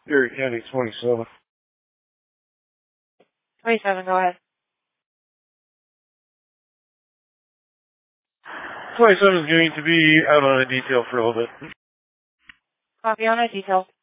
Erie County 27. 27, go ahead. 27 is going to be out on a detail for a little bit. Copy on a detail.